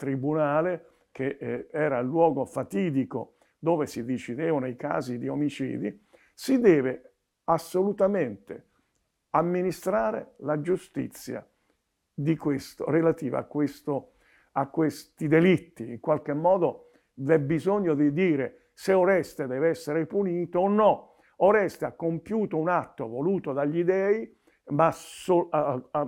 tribunale, che era il luogo fatidico dove si decidevano i casi di omicidi, si deve assolutamente amministrare la giustizia di questo, relativa a questi delitti. In qualche modo vi è bisogno di dire se Oreste deve essere punito o no. Oreste ha compiuto un atto voluto dagli dei, ma